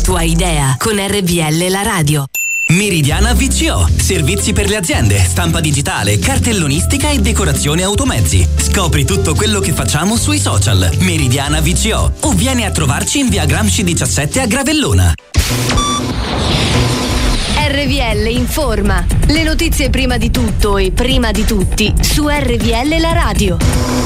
tua idea con RVL la radio. Meridiana VCO, servizi per le aziende, stampa digitale, cartellonistica e decorazione automezzi. Scopri tutto quello che facciamo sui social. Meridiana VCO o vieni a trovarci in via Gramsci 17 a Gravellona. RVL informa. Le notizie prima di tutto e prima di tutti su RVL la radio.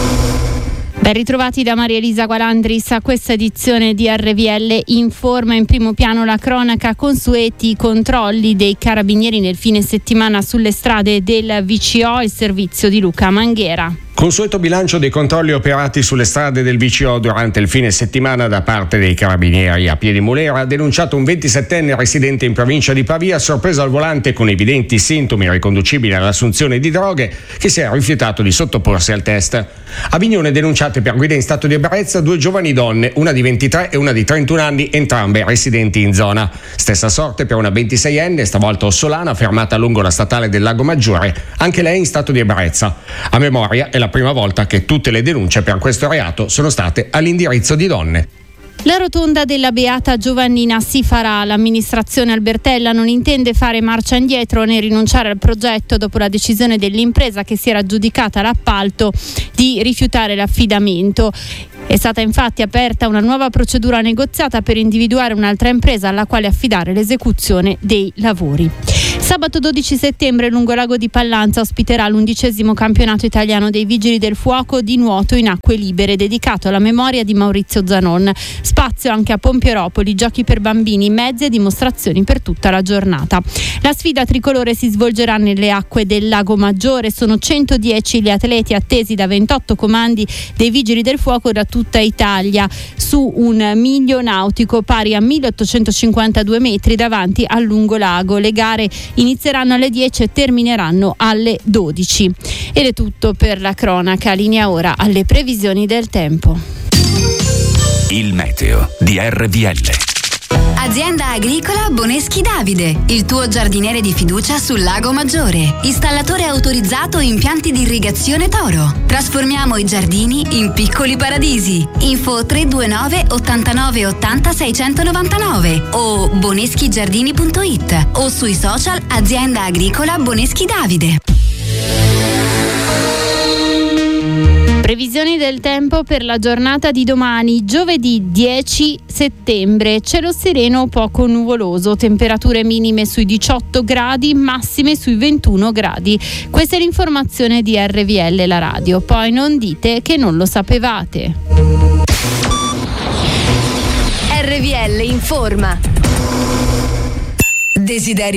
Ben ritrovati da Maria Elisa Gualandris a questa edizione di RVL Informa. In primo piano la cronaca, consueti controlli dei carabinieri nel fine settimana sulle strade del VCO, il servizio di Luca Manghera. Consueto bilancio dei controlli operati sulle strade del VCO durante il fine settimana da parte dei carabinieri. A Piedimulera ha denunciato un 27enne residente in provincia di Pavia sorpreso al volante con evidenti sintomi riconducibili all'assunzione di droghe che si è rifiutato di sottoporsi al test. A Vignone denunciate per guida in stato di ebbrezza 2 giovani donne, una di 23 e una di 31 anni, entrambe residenti in zona. Stessa sorte per una 26enne, stavolta ossolana, fermata lungo la statale del Lago Maggiore, anche lei in stato di ebbrezza. A memoria è la prima volta che tutte le denunce per questo reato sono state all'indirizzo di donne. La rotonda della Beata Giovannina si farà. L'amministrazione albertella non intende fare marcia indietro né rinunciare al progetto dopo la decisione dell'impresa che si era aggiudicata l'appalto di rifiutare l'affidamento. È stata infatti aperta una nuova procedura negoziata per individuare un'altra impresa alla quale affidare l'esecuzione dei lavori. Sabato 12 settembre Lungolago di Pallanza ospiterà l'11° campionato italiano dei Vigili del Fuoco di nuoto in acque libere dedicato alla memoria di Maurizio Zanon. Spazio anche a Pompieropoli, giochi per bambini, mezzi e dimostrazioni per tutta la giornata. La sfida tricolore si svolgerà nelle acque del Lago Maggiore. Sono 110 gli atleti attesi da 28 comandi dei Vigili del Fuoco da tutta Italia su un miglio nautico pari a 1852 metri davanti al Lungolago. Le gare inizieranno alle 10 e termineranno alle 12. Ed è tutto per la cronaca. Linea ora alle previsioni del tempo. Il meteo di RVL. Azienda agricola Boneschi Davide, il tuo giardiniere di fiducia sul Lago Maggiore. Installatore autorizzato impianti di irrigazione Toro. Trasformiamo i giardini in piccoli paradisi. Info 329 89 80 699 o boneschigiardini.it o sui social Azienda agricola Boneschi Davide. Previsioni del tempo per la giornata di domani, giovedì 10 settembre. Cielo sereno o poco nuvoloso, temperature minime sui 18 gradi, massime sui 21 gradi. Questa è l'informazione di RVL la radio. Poi non dite che non lo sapevate. RVL informa. Desiderio